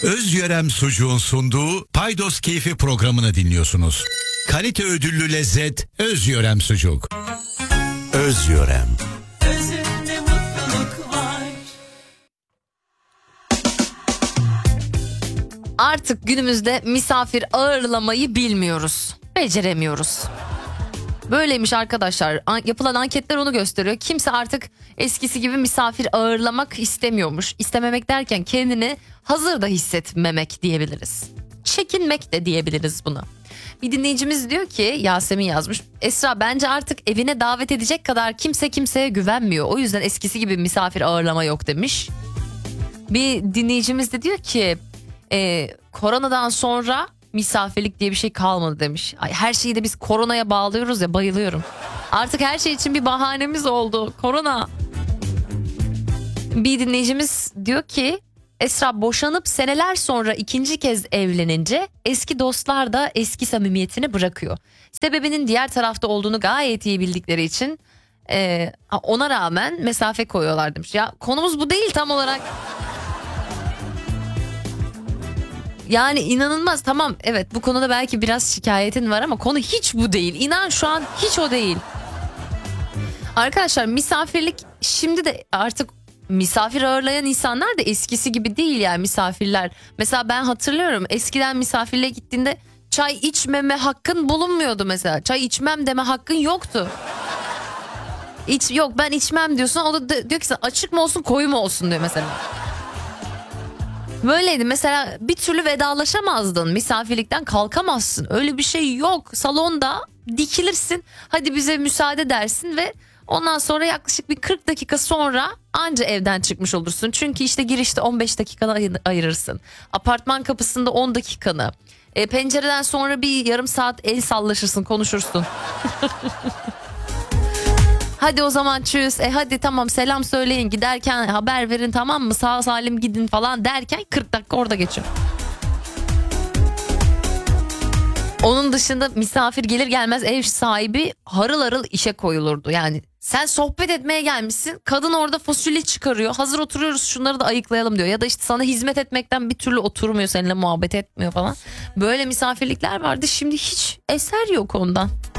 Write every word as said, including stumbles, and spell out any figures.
Özyörem Sucuğun sunduğu Paydos Keyfi programını dinliyorsunuz. Kalite ödüllü lezzet Özyörem Sucuk. Özyörem. Özünde mutluluk var. Artık günümüzde misafir ağırlamayı bilmiyoruz. Beceremiyoruz. Böyleymiş arkadaşlar. An- yapılan anketler onu gösteriyor. Kimse artık eskisi gibi misafir ağırlamak istemiyormuş. İstememek derken kendini hazır da hissetmemek diyebiliriz. Çekinmek de diyebiliriz buna. Bir dinleyicimiz diyor ki, Yasemin yazmış. Esra, bence artık evine davet edecek kadar kimse kimseye güvenmiyor. O yüzden eskisi gibi misafir ağırlama yok demiş. Bir dinleyicimiz de diyor ki e, koronadan sonra misafirlik diye bir şey kalmadı demiş. Ay, her şeyi de biz koronaya bağlıyoruz ya, bayılıyorum. Artık her şey için bir bahanemiz oldu. Korona. Bir dinleyicimiz diyor ki, Esra, boşanıp seneler sonra ikinci kez evlenince eski dostlar da eski samimiyetini bırakıyor. Sebebinin diğer tarafta olduğunu gayet iyi bildikleri için e, ona rağmen mesafe koyuyorlar demiş. Ya konumuz bu değil tam olarak. Yani inanılmaz, tamam, evet, bu konuda belki biraz şikayetin var ama konu hiç bu değil. İnan şu an hiç o değil. Arkadaşlar, misafirlik şimdi de artık misafir ağırlayan insanlar da eskisi gibi değil yani misafirler. Mesela ben hatırlıyorum, eskiden misafirliğe gittiğinde çay içmeme hakkın bulunmuyordu mesela. Çay içmem deme hakkın yoktu. İç, yok ben içmem diyorsun, o da diyor ki sen açık mı olsun koyu mu olsun diyor mesela. Böyleydi mesela, bir türlü vedalaşamazdın, misafirlikten kalkamazsın, öyle bir şey yok. Salonda dikilirsin, hadi bize müsaade dersin ve ondan sonra yaklaşık bir kırk dakika sonra anca evden çıkmış olursun. Çünkü işte girişte on beş dakikanı ayırırsın, apartman kapısında on dakikanı, e, pencereden sonra bir yarım saat el sallaşırsın, konuşursun. Hadi o zaman çüz, e hadi tamam selam söyleyin, giderken haber verin, tamam mı, sağ salim gidin falan derken kırk dakika orada geçiyor. Onun dışında misafir gelir gelmez ev sahibi harıl harıl işe koyulurdu. Yani sen sohbet etmeye gelmişsin, kadın orada fasulye çıkarıyor, hazır oturuyoruz şunları da ayıklayalım diyor. Ya da işte sana hizmet etmekten bir türlü oturmuyor, seninle muhabbet etmiyor falan. Böyle misafirlikler vardı, şimdi hiç eser yok ondan.